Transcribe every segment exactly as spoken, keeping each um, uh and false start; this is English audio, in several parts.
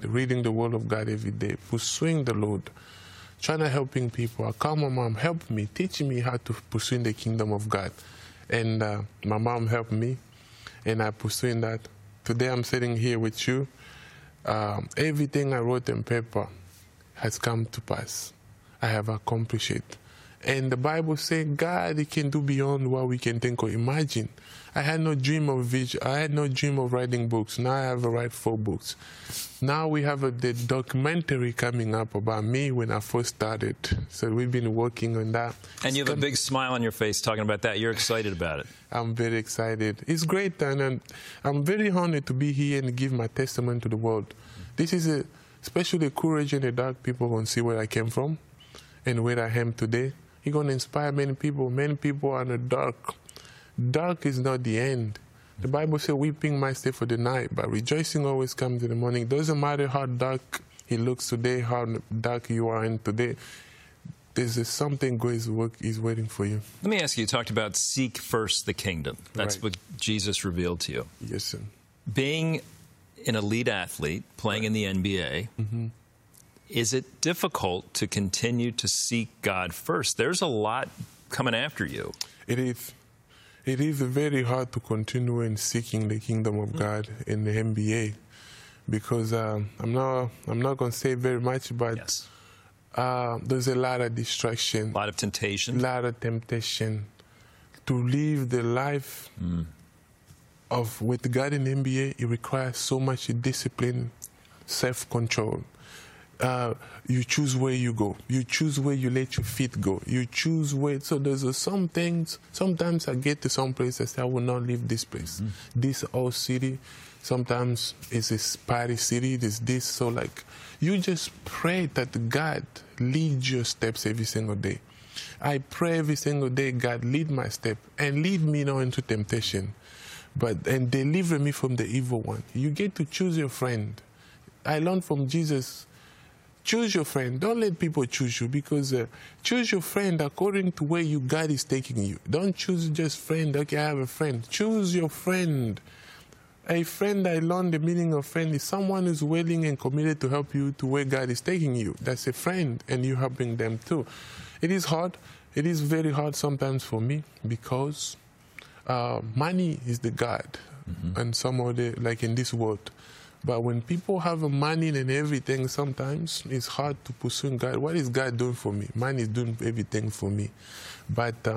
God, reading the Word of God every day, pursuing the Lord, trying to helping people. I call my mom, help me, teach me how to pursue the kingdom of God. And uh, my mom helped me, and I pursuing that. Today I'm sitting here with you. Um, everything I wrote on paper has come to pass. I have accomplished it. And the Bible says God he can do beyond what we can think or imagine. I had no dream of vision. I had no dream of writing books. Now I have a write four books. Now we have a the documentary coming up about me when I first started. So we've been working on that. And you have a big smile on your face talking about that. You're excited about it. I'm very excited. It's great, and, and I'm very honored to be here and give my testimony to the world. This is a, especially courage in the dark. People going to see where I came from and where I am today. You're going to inspire many people. Many people are in the dark. Dark is not the end. The Bible says, weeping might stay for the night, but rejoicing always comes in the morning. It doesn't matter how dark it looks today, how dark you are in today. There's something good is waiting for you. Let me ask you, you talked about seek first the kingdom. That's right. What Jesus revealed to you. Yes, sir. Being an elite athlete, playing right. in the N B A, mm-hmm. is it difficult to continue to seek God first? There's a lot coming after you. It is. It is very hard to continue in seeking the kingdom of God in the N B A because um, I'm not I'm not going to say very much, but yes. uh, there's a lot of distraction. A lot of temptation. A lot of temptation to live the life mm. of with God in the N B A. It requires so much discipline, self-control. Uh, you choose where you go. You choose where you let your feet go. You choose where. So there's uh, some things. Sometimes I get to some place I say I will not leave this place. Mm-hmm. This old city. Sometimes it's a party city. There's this. So like, you just pray that God leads your steps every single day. I pray every single day, God lead my step and lead me not into temptation, but and deliver me from the evil one. You get to choose your friend. I learned from Jesus. Choose your friend. Don't let people choose you because uh, choose your friend according to where you God is taking you. Don't choose just friend. Okay, I have a friend. Choose your friend. A friend, I learned the meaning of friend is someone who's willing and committed to help you to where God is taking you. That's a friend, and you're helping them too. It is hard. It is very hard sometimes for me because uh, money is the God, mm-hmm. and some other, like in this world. But when people have money and everything, sometimes it's hard to pursue God. What is God doing for me? Money is doing everything for me. But uh,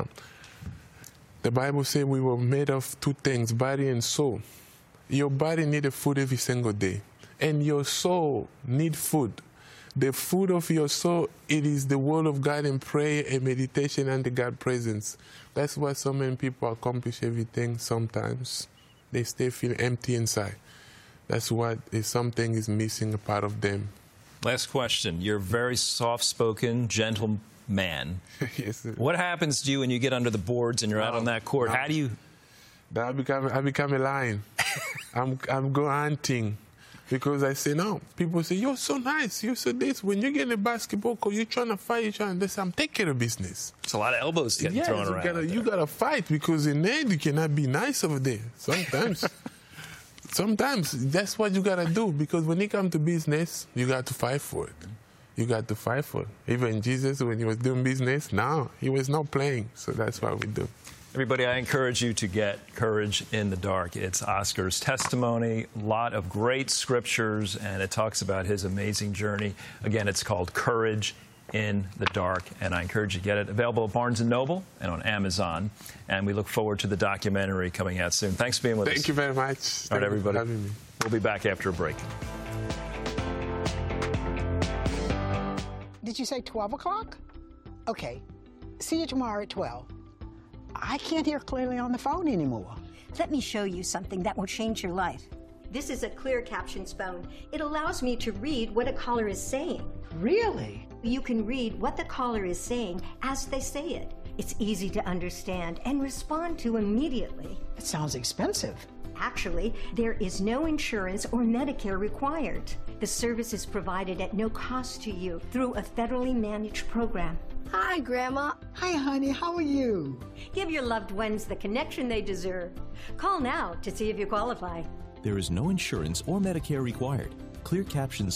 the Bible says we were made of two things, body and soul. Your body needs food every single day, and your soul needs food. The food of your soul, it is the word of God and prayer and meditation and the God presence. That's why so many people accomplish everything sometimes. They stay feeling empty inside. That's what is something is missing a part of them. Last question. You're a very soft-spoken, gentle man. Yes, sir. What happens to you when you get under the boards and you're out on that court? How do you... I become, I become a lion. I'm, I'm going hunting because I say, no. People say, you're so nice. You're so this. When you get in a basketball court, you're trying to fight, you're trying to do I'm take care of business. It's a lot of elbows getting yes, thrown you around. Gotta, you got to fight because in there, you cannot be nice over there. Sometimes... Sometimes that's what you got to do because when it comes to business, you got to fight for it. You got to fight for it. Even Jesus, when he was doing business, now he was not playing. So that's what we do. Everybody, I encourage you to get Courage in the Dark. It's Oscar's testimony, a lot of great scriptures, and it talks about his amazing journey. Again, it's called Courage in the Dark, and I encourage you to get it. Available at Barnes and Noble and on Amazon. And we look forward to the documentary coming out soon. Thanks for being with Thank us. Thank you very much. All Thank right, everybody. We'll be back after a break. Did you say twelve o'clock? Okay. See you tomorrow at twelve. I can't hear clearly on the phone anymore. Let me show you something that will change your life. This is a clear captions phone. It allows me to read what a caller is saying. Really? You can read what the caller is saying as they say it. It's easy to understand and respond to immediately. It sounds expensive. Actually, there is no insurance or Medicare required. The service is provided at no cost to you through a federally managed program. Hi, Grandma. Hi, honey. How are you? Give your loved ones the connection they deserve. Call now to see if you qualify. There is no insurance or Medicare required. Clear Captions